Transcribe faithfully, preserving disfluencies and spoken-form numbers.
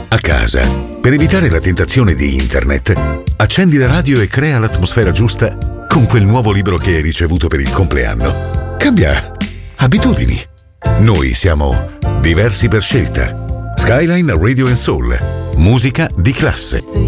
A casa, per evitare la tentazione di internet, accendi la radio e crea l'atmosfera giusta con quel nuovo libro che hai ricevuto per il compleanno. Cambia abitudini. Noi siamo diversi per scelta. Skyline Radio and Soul. Musica di classe.